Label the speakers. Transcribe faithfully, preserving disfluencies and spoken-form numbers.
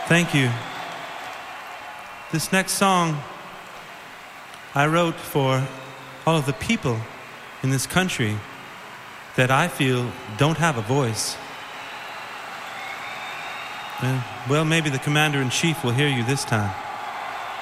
Speaker 1: Thank you. This next song I wrote for all of the people in this country that I feel don't have a voice. And, well, maybe the commander-in-chief will hear you this time.